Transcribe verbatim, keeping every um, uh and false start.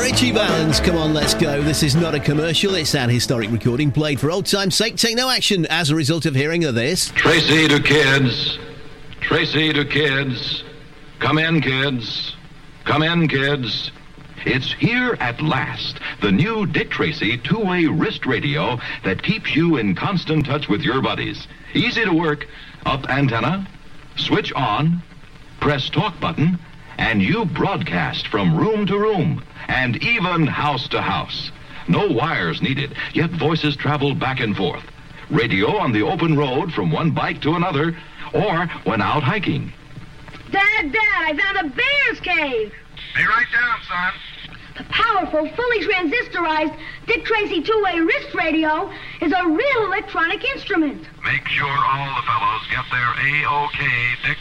Richie Valens, come on, let's go. This is not a commercial, it's an historic recording played for old time's sake. Take no action as a result of hearing of this. Tracy to kids. Tracy to kids. Come in, kids. Come in, kids. It's here at last, the new Dick Tracy two-way wrist radio that keeps you in constant touch with your buddies. Easy to work. Up antenna, switch on, press talk button, and you broadcast from room to room, and even house to house. No wires needed, yet voices travel back and forth. Radio on the open road from one bike to another, or when out hiking. Dad, Dad, I found a bear's cave. Be right down, son. The powerful, fully transistorized Dick Tracy two-way wrist radio is a real electronic instrument. Make sure all the fellows get their A O K Dick